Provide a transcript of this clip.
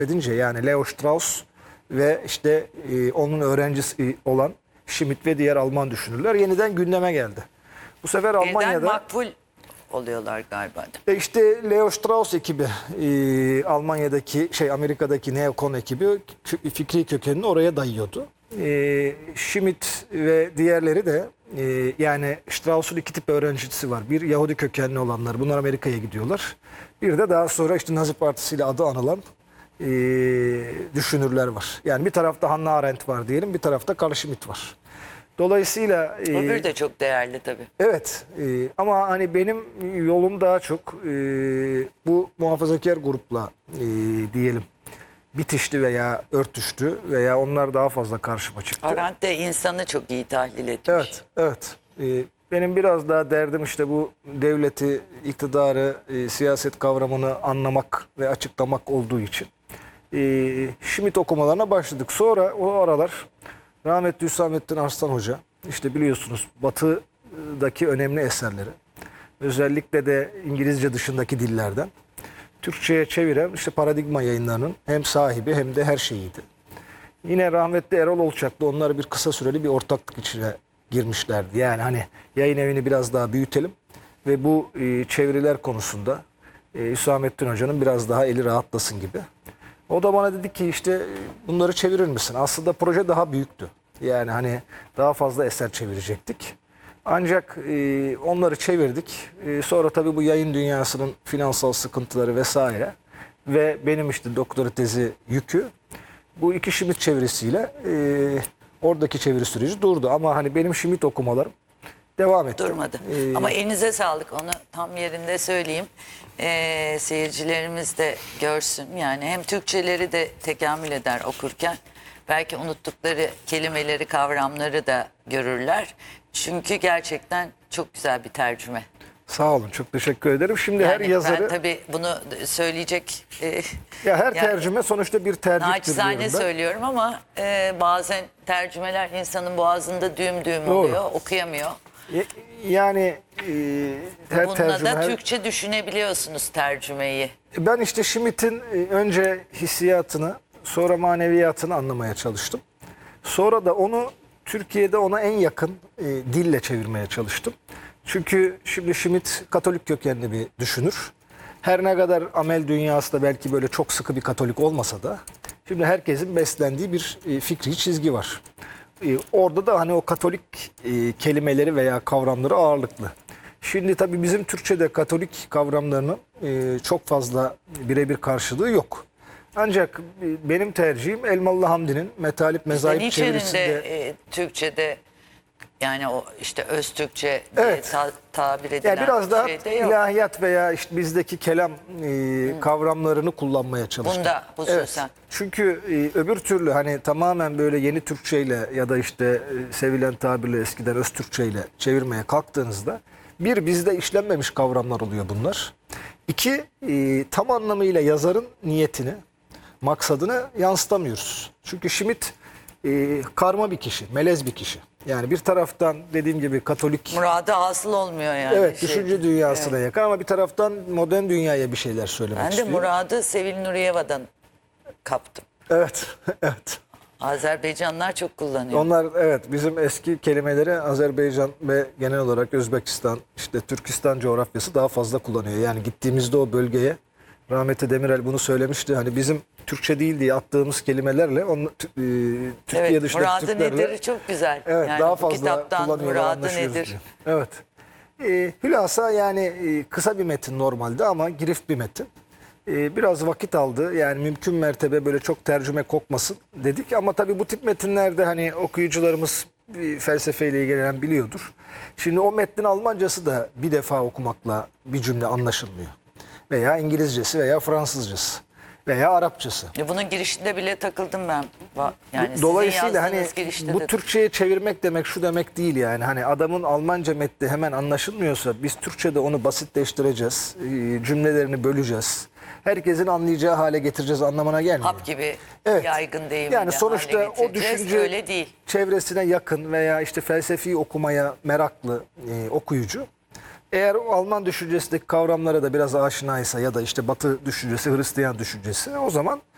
edince yani Leo Strauss ve işte onun öğrencisi olan Schmidt ve diğer Alman düşünürler yeniden gündeme geldi. Bu sefer Birden Almanya'da makbul oluyorlar galiba. işte Leo Strauss ekibi Almanya'daki Amerika'daki neokon ekibi fikri kökenini oraya dayıyordu. Schmidt ve diğerleri de yani Strauss'un iki tip öğrencisi var. Bir Yahudi kökenli olanlar. Bunlar Amerika'ya gidiyorlar. Bir de daha sonra işte Nazi Partisi ile adı anılan düşünürler var. Yani bir tarafta Hannah Arendt var diyelim, bir tarafta Carl Schmitt var. Dolayısıyla Öbürü de çok değerli tabii. evet ama hani benim yolum daha çok bu muhafazakar grupla diyelim bitişti veya örtüştü veya onlar daha fazla karşıma çıktı. Arendt de insanı çok iyi tahlil etmiş. Evet, evet. Benim biraz daha derdim işte bu devleti, iktidarı, siyaset kavramını anlamak ve açıklamak olduğu için. Schmitt okumalarına başladık. Sonra o aralar rahmetli Hüsamettin Arslan Hoca, işte biliyorsunuz Batı'daki önemli eserleri, özellikle de İngilizce dışındaki dillerden Türkçe'ye çeviren işte Paradigma Yayınları'nın hem sahibi hem de her şeyiydi. Yine rahmetli Erol Olçak'la onlar bir kısa süreli bir ortaklık içine girmişlerdi. Yani hani yayın evini biraz daha büyütelim ve bu çeviriler konusunda Hüsamettin Hoca'nın biraz daha eli rahatlasın gibi. O da bana dedi ki işte bunları çevirir misin? Aslında proje daha büyüktü. Yani hani daha fazla eser çevirecektik. Ancak onları çevirdik. Sonra tabii bu yayın dünyasının finansal sıkıntıları vesaire ve benim işte doktora tezi yükü bu iki Schmitt çevirisiyle oradaki çeviri süreci durdu. Ama hani benim Schmitt okumalarım devam etti. Durmadı. Ama elinize sağlık, onu tam yerinde söyleyeyim. Seyircilerimiz de görsün. Yani hem Türkçeleri de tekamül eder okurken. Belki unuttukları kelimeleri, kavramları da görürler. Çünkü gerçekten çok güzel bir tercüme. Sağ olun, çok teşekkür ederim. Şimdi Yani her yazarı... ben tabii bunu söyleyecek... ya her yani, tercüme sonuçta bir tercihtir naçizane diyorum ben. söylüyorum ama bazen tercümeler insanın boğazında düğüm düğüm Doğru. oluyor, okuyamıyor. Yani her Bununla tercüme... da Türkçe düşünebiliyorsunuz tercümeyi. Ben işte Schmitt'in önce hissiyatını, sonra maneviyatını anlamaya çalıştım. Sonra da onu Türkiye'de ona en yakın dille çevirmeye çalıştım. Çünkü şimdi Schmitt Katolik kökenli bir düşünür. Her ne kadar amel dünyası da belki böyle çok sıkı bir Katolik olmasa da şimdi herkesin beslendiği bir fikri çizgi var. Orada da hani o Katolik kelimeleri veya kavramları ağırlıklı. Şimdi tabii bizim Türkçe'de Katolik kavramlarının çok fazla birebir karşılığı yok. Ancak benim tercihim Elmalı Hamdi'nin Metalip Mezahip çevirisinde... Türkçe'de yani o işte öz Türkçe Evet. tabir edilen Yani biraz daha şeyde yok. ilahiyat veya işte bizdeki kelam kavramlarını kullanmaya çalıştım. Bunda hususen. Evet. Çünkü öbür türlü hani tamamen böyle yeni Türkçeyle ya da işte sevilen tabirle eskiden öz Türkçeyle çevirmeye kalktığınızda bir bizde işlenmemiş kavramlar oluyor bunlar. İki tam anlamıyla yazarın niyetini, maksadını yansıtamıyoruz. Çünkü Schmitt karma bir kişi, melez bir kişi. Yani bir taraftan dediğim gibi Katolik... Muradı hasıl olmuyor yani. Evet, düşünce dünyasına yakın ama bir taraftan modern dünyaya bir şeyler söylemek Ben de istiyor. Murad'ı Sevil Nuriyeva'dan kaptım. Evet, evet. Azerbaycanlılar çok kullanıyor. Onlar evet bizim eski kelimeleri Azerbaycan ve genel olarak Özbekistan, işte Türkistan coğrafyası daha fazla kullanıyor. Yani gittiğimizde o bölgeye rahmetli Demirel bunu söylemişti. Hani bizim Türkçe değil diye attığımız kelimelerle Türkiye Evet, dışındaki muradı Türklerle nedir çok güzel. evet, yani daha bu fazla kitaptan kullanıyorlar, muradı anlaşıyoruz nedir? diyor. Evet. Hülasa yani kısa bir metin normalde ama girift bir metin. Biraz vakit aldı. Yani mümkün mertebe böyle çok tercüme kokmasın dedik. Ama tabii bu tip metinlerde hani okuyucularımız felsefeyle ilgilenen biliyordur. Şimdi o metnin Almancası da bir defa okumakla bir cümle anlaşılmıyor. Veya İngilizcesi veya Fransızcası veya Arapçası. Bunun girişinde bile takıldım ben. Yani Dolayısıyla hani girişte bu de... Türkçe'ye çevirmek demek şu demek değil yani. Hani adamın Almanca metni hemen anlaşılmıyorsa biz Türkçe'de onu basitleştireceğiz. Cümlelerini böleceğiz. Herkesin anlayacağı hale getireceğiz anlamına gelmiyor. Hap gibi Evet. yaygın deyimiyle Yani sonuçta hale o getireceğiz. düşünce Öyle değil. çevresine yakın veya işte felsefi okumaya meraklı okuyucu eğer o Alman düşüncesindeki kavramlara da biraz aşinaysa ya da işte Batı düşüncesi, Hristiyan düşüncesi o zaman